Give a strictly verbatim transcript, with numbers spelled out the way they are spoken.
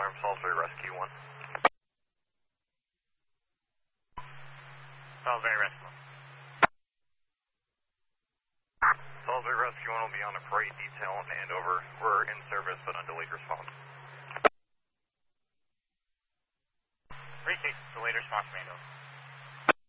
Alarm Salisbury Rescue one. Salisbury Rescue one. Salisbury Rescue one will be on a parade detail and handover. We're in service but on delayed response. three six, delayed response, handover.